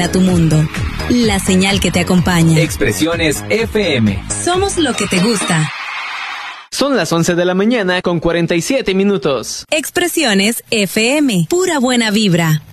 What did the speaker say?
ilumina tu mundo. La señal que te acompaña. Expresiones FM. Somos lo que te gusta. Son las 11 de la mañana con 47 minutos. Expresiones FM. Pura buena vibra.